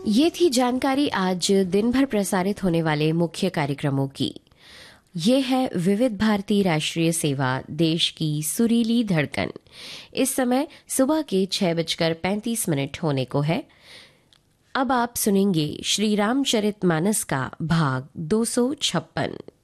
ये थी जानकारी आज दिन भर प्रसारित होने वाले मुख्य कार्यक्रमों की। ये है विविध भारती राष्ट्रीय सेवा, देश की सुरीली धड़कन। इस समय सुबह के 6:35 होने को है। अब आप सुनेंगे श्री रामचरितमानस का भाग 256।